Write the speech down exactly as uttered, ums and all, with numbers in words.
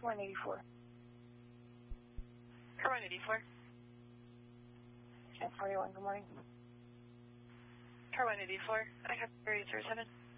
one eighty-four. Carmine eighty-four. ten forty-one, good morning. Carmine eighty-four. I have area zero seven.